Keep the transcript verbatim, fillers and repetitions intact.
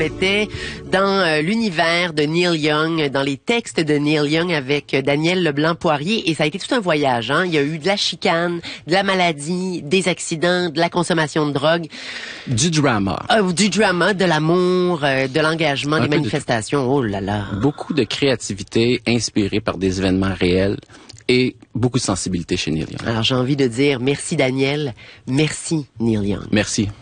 était dans euh, l'univers de Neil Young, dans les textes de Neil Young avec euh, Daniel Leblanc-Poirier, et ça a été tout un voyage. Hein. Il y a eu de la chicane, de la maladie, des accidents, de la consommation de drogue. Du drama. Euh, du drama, de l'amour, euh, de l'engagement, Un des peu de manifestations. Oh là là. Beaucoup de créativité inspirée par des événements réels et beaucoup de sensibilité chez Neil Young. Alors j'ai envie de dire merci Daniel, merci Neil Young. Merci.